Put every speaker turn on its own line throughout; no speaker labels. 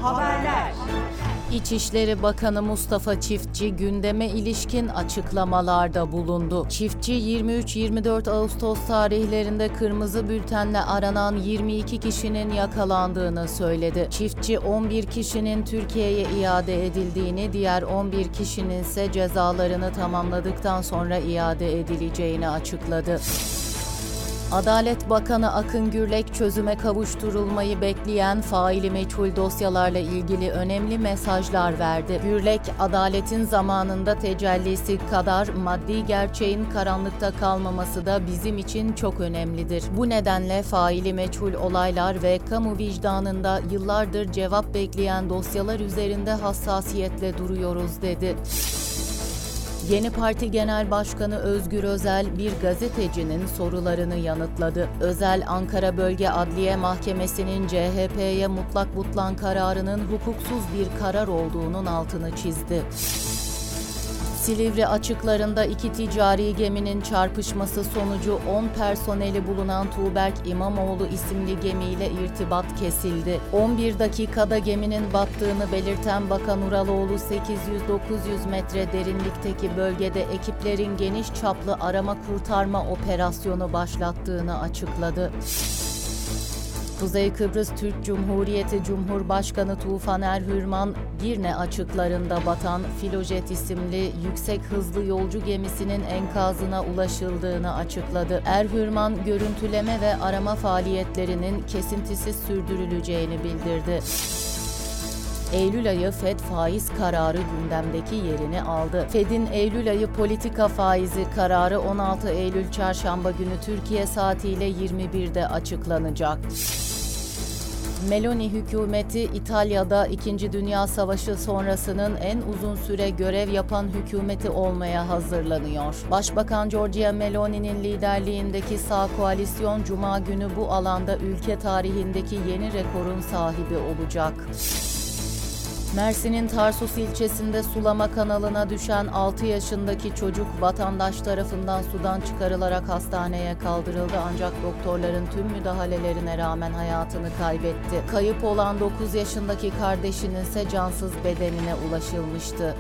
Haberler.
İçişleri Bakanı Mustafa Çiftçi gündeme ilişkin açıklamalarda bulundu. Çiftçi 23-24 Ağustos tarihlerinde kırmızı bültenle aranan 22 kişinin yakalandığını söyledi. Çiftçi 11 kişinin Türkiye'ye iade edildiğini, diğer 11 kişinin ise cezalarını tamamladıktan sonra iade edileceğini açıkladı. Adalet Bakanı Akın Gürlek çözüme kavuşturulmayı bekleyen faili meçhul dosyalarla ilgili önemli mesajlar verdi. Gürlek, adaletin zamanında tecellisi kadar maddi gerçeğin karanlıkta kalmaması da bizim için çok önemlidir. Bu nedenle faili meçhul olaylar ve kamu vicdanında yıllardır cevap bekleyen dosyalar üzerinde hassasiyetle duruyoruz dedi. Yeni Parti Genel Başkanı Özgür Özel bir gazetecinin sorularını yanıtladı. Özel, Ankara Bölge Adliye Mahkemesi'nin CHP'ye mutlak butlan kararının hukuksuz bir karar olduğunun altını çizdi. Silivri açıklarında iki ticari geminin çarpışması sonucu 10 personeli bulunan Tuğberk İmamoğlu isimli gemiyle irtibat kesildi. 11 dakikada geminin battığını belirten Bakan Uraloğlu 800-900 metre derinlikteki bölgede ekiplerin geniş çaplı arama kurtarma operasyonu başlattığını açıkladı. Kuzey Kıbrıs Türk Cumhuriyeti Cumhurbaşkanı Tufan Erhürman, Girne açıklarında batan Filojet isimli yüksek hızlı yolcu gemisinin enkazına ulaşıldığını açıkladı. Erhürman, görüntüleme ve arama faaliyetlerinin kesintisiz sürdürüleceğini bildirdi. Eylül ayı FED faiz kararı gündemdeki yerini aldı. FED'in Eylül ayı politika faizi kararı 16 Eylül Çarşamba günü Türkiye saatiyle 21'de açıklanacak. Meloni hükümeti İtalya'da 2. Dünya Savaşı sonrasının en uzun süre görev yapan hükümeti olmaya hazırlanıyor. Başbakan Giorgia Meloni'nin liderliğindeki sağ koalisyon Cuma günü bu alanda ülke tarihindeki yeni rekorun sahibi olacak. Mersin'in Tarsus ilçesinde sulama kanalına düşen 6 yaşındaki çocuk vatandaş tarafından sudan çıkarılarak hastaneye kaldırıldı ancak doktorların tüm müdahalelerine rağmen hayatını kaybetti. Kayıp olan 9 yaşındaki kardeşinin ise cansız bedenine ulaşılmıştı.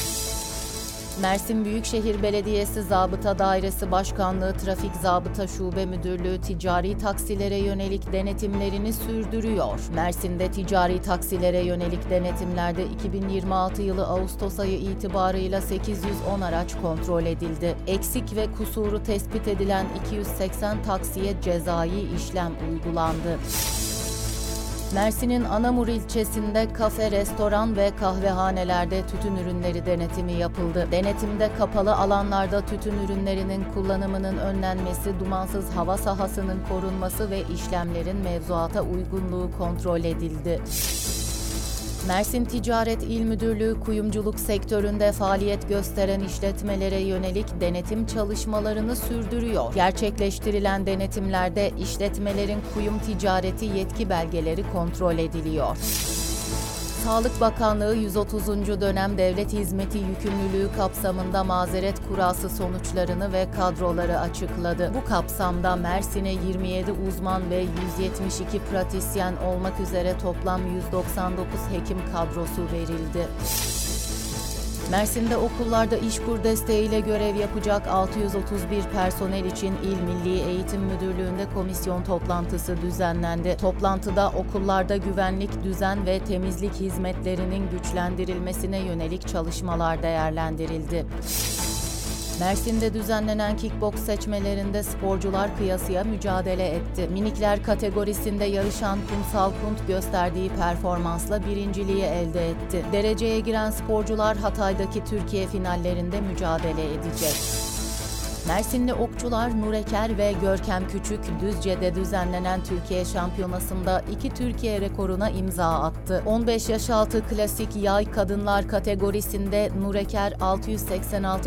Mersin Büyükşehir Belediyesi Zabıta Dairesi Başkanlığı Trafik Zabıta Şube Müdürlüğü ticari taksilere yönelik denetimlerini sürdürüyor. Mersin'de ticari taksilere yönelik denetimlerde 2026 yılı Ağustos ayı itibarıyla 810 araç kontrol edildi. Eksik ve kusuru tespit edilen 280 taksiye cezai işlem uygulandı. Mersin'in Anamur ilçesinde kafe, restoran ve kahvehanelerde tütün ürünleri denetimi yapıldı. Denetimde kapalı alanlarda tütün ürünlerinin kullanımının önlenmesi, dumansız hava sahasının korunması ve işlemlerin mevzuata uygunluğu kontrol edildi. Mersin Ticaret İl Müdürlüğü kuyumculuk sektöründe faaliyet gösteren işletmelere yönelik denetim çalışmalarını sürdürüyor. Gerçekleştirilen denetimlerde işletmelerin kuyum ticareti yetki belgeleri kontrol ediliyor. Sağlık Bakanlığı 130. dönem devlet hizmeti yükümlülüğü kapsamında mazeret kurası sonuçlarını ve kadroları açıkladı. Bu kapsamda Mersin'e 27 uzman ve 172 pratisyen olmak üzere toplam 199 hekim kadrosu verildi. Mersin'de okullarda İşkur desteğiyle görev yapacak 631 personel için İl Milli Eğitim Müdürlüğü'nde komisyon toplantısı düzenlendi. Toplantıda okullarda güvenlik, düzen ve temizlik hizmetlerinin güçlendirilmesine yönelik çalışmalar değerlendirildi. Mersin'de düzenlenen kickboks seçmelerinde sporcular kıyasıya mücadele etti. Minikler kategorisinde yarışan Kumsal Kunt gösterdiği performansla birinciliği elde etti. Dereceye giren sporcular Hatay'daki Türkiye finallerinde mücadele edecek. Mersinli okçular Nur Eker ve Görkem Küçük, Düzce'de düzenlenen Türkiye Şampiyonası'nda 2 Türkiye rekoruna imza attı. 15 yaş altı klasik yay kadınlar kategorisinde Nur Eker 686